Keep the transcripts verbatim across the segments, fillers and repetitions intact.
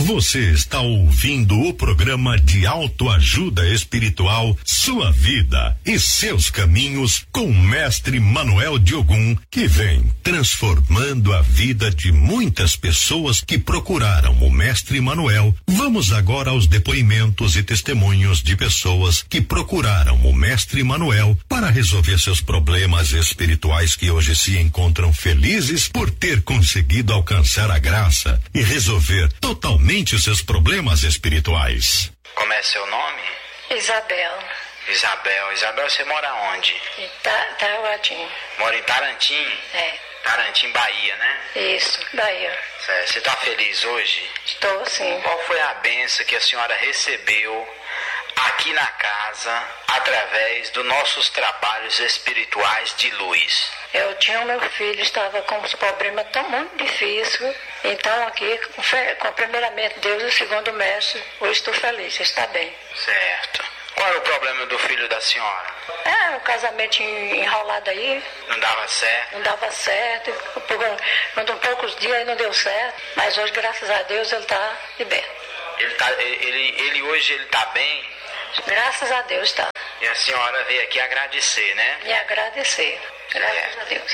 Você está ouvindo o programa de autoajuda espiritual Sua Vida e Seus Caminhos com o Mestre Manuel Diogum, que vem transformando a vida de muitas pessoas que procuraram o Mestre Manuel. Vamos agora aos depoimentos e testemunhos de pessoas que procuraram o Mestre Manuel para resolver seus problemas espirituais, que hoje se encontram felizes por ter conseguido alcançar a graça e resolver totalmente os seus problemas espirituais. Como é seu nome? Isabel. Isabel. Isabel, você mora onde? Em Ta- Tarantim. Mora em Tarantim? É. Tarantim, Bahia, né? Isso, Bahia. Certo. Você está feliz hoje? Estou sim. Qual foi a bênção que a senhora recebeu aqui na casa através dos nossos trabalhos espirituais de luz? Eu tinha o meu filho, estava com um problema tão muito difícil. Então aqui, com, fe- com primeiramente Deus e o segundo mestre, hoje estou feliz, está bem. Certo. Qual era o problema do filho da senhora? É, o casamento en- enrolado aí, Não dava certo? não dava certo. Por, por poucos dias não deu certo, mas hoje, graças a Deus, ele está liberto. Ele, tá, ele, ele hoje ele tá bem? Graças a Deus está. E a senhora veio aqui agradecer, né? E agradecer, graças a Deus.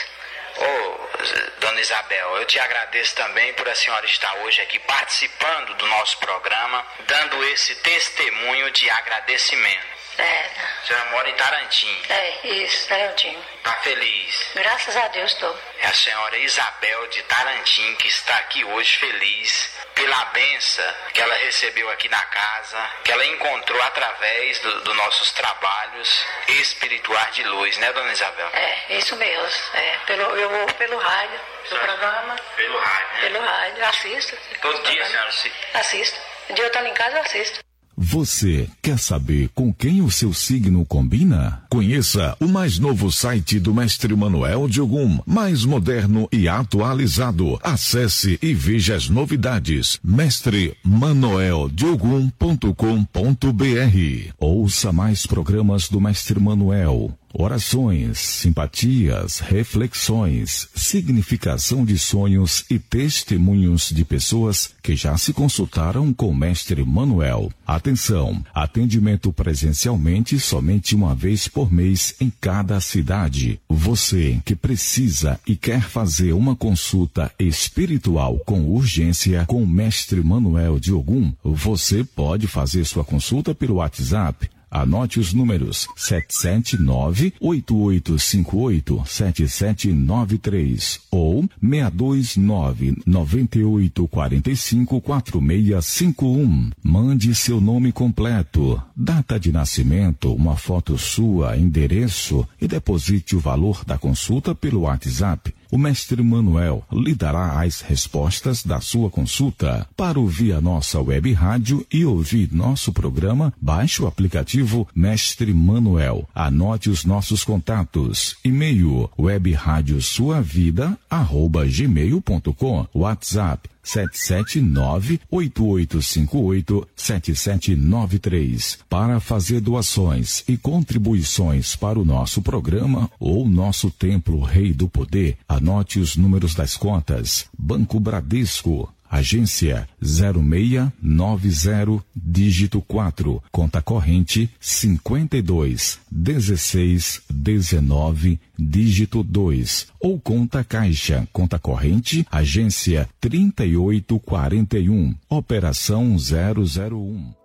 Ô, dona Isabel, eu te agradeço também por a senhora estar hoje aqui participando do nosso programa, dando esse testemunho de agradecimento. É, A senhora mora em Tarantim. é isso, Tarantim. Tá feliz? Graças a Deus estou. É a senhora Isabel de Tarantim que está aqui hoje feliz pela benção que ela recebeu aqui na casa, que ela encontrou através dos do nossos trabalhos espirituais de luz, né, dona Isabel? É, isso mesmo. É, pelo, eu vou pelo rádio, do programa, Pelo rádio, né? pelo rádio, assisto. Todo dia, senhora? Se... Assisto. Um dia eu estou em casa, eu assisto. Você quer saber com quem o seu signo combina? Conheça o mais novo site do Mestre Manuel Diogum, mais moderno e atualizado. Acesse e veja as novidades. mestre manuel diogum ponto com ponto b r. Ouça mais programas do Mestre Manuel. Orações, simpatias, reflexões, significação de sonhos e testemunhos de pessoas que já se consultaram com o Mestre Manuel. Atenção, atendimento presencialmente somente uma vez por mês em cada cidade. Você que precisa e quer fazer uma consulta espiritual com urgência com o Mestre Manuel Diogum, você pode fazer sua consulta pelo WhatsApp. Anote os números sete sete nove, oito oito cinco oito, sete sete nove três ou seis dois nove, nove oito quatro cinco, quatro seis cinco um. Mande seu nome completo, data de nascimento, uma foto sua, endereço e deposite o valor da consulta pelo WhatsApp. O Mestre Manuel lhe dará as respostas da sua consulta. Para ouvir a nossa web rádio e ouvir nosso programa, baixe o aplicativo Mestre Manuel. Anote os nossos contatos. E-mail webradiosuavida arroba gmail ponto com. WhatsApp sete sete nove, oito oito cinco oito, sete sete nove três. Para fazer doações e contribuições para o nosso programa ou nosso Templo Rei do Poder, anote os números das contas. Banco Bradesco, agência zero seis nove zero, dígito quatro, conta corrente cinquenta e dois, dezesseis, dezenove, dígito dois, ou conta caixa, conta corrente, agência trinta e oito quarenta e um, operação zero zero um.